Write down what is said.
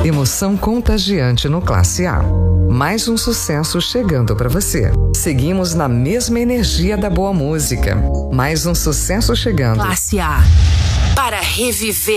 Emoção contagiante no Classe A. Mais um sucesso chegando para você. Seguimos na mesma energia da boa música. Mais um sucesso chegando. Classe A. Para reviver.